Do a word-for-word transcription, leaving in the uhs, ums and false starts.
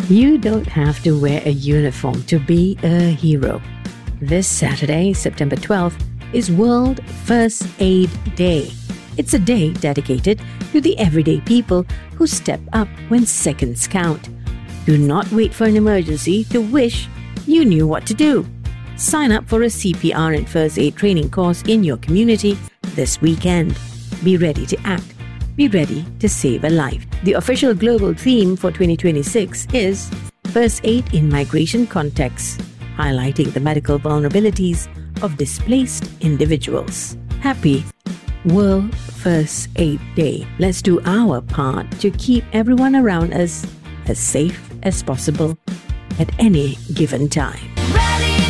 You don't have to wear a uniform to be a hero. This Saturday, September twelfth, is World First Aid Day. It's a day dedicated to the everyday people who step up when seconds count. Do not wait for an emergency to wish you knew what to do. Sign up for a C P R and first aid training course in your community this weekend. Be ready to act. Be ready to save a life. The official global theme for twenty twenty-six is First Aid in Migration Contexts, highlighting the medical vulnerabilities of displaced individuals. Happy World First Aid Day. Let's do our part to keep everyone around us as safe as possible at any given time.